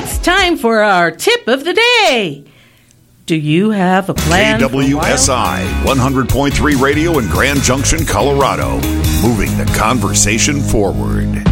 It's time for our tip of the day. Do you have a plan? KWSI 100.3 radio in Grand Junction, Colorado. Moving the conversation forward.